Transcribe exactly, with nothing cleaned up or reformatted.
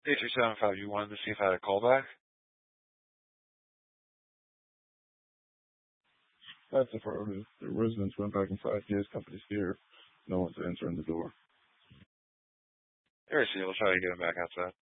eight two seven five, you wanted to see if I had a callback? That's affirmative. The residents went back inside. Yes, company's here. No one's answering the door. Alright, so we'll try to get him back outside.